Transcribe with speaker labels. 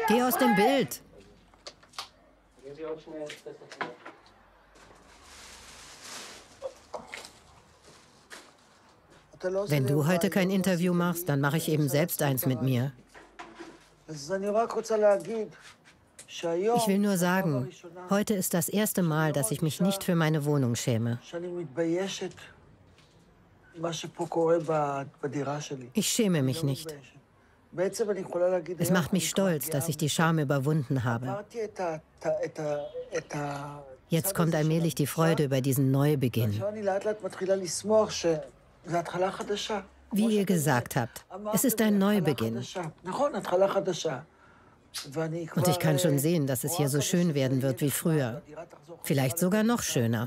Speaker 1: Geh aus dem Bild. Wenn du heute kein Interview machst, dann mache ich eben selbst eins mit mir. Ich will nur sagen, heute ist das erste Mal, dass ich mich nicht für meine Wohnung schäme. Ich schäme mich nicht. Es macht mich stolz, dass ich die Scham überwunden habe. Jetzt kommt allmählich die Freude über diesen Neubeginn. Wie ihr gesagt habt, es ist ein Neubeginn. Und ich kann schon sehen, dass es hier so schön werden wird wie früher. Vielleicht sogar noch schöner.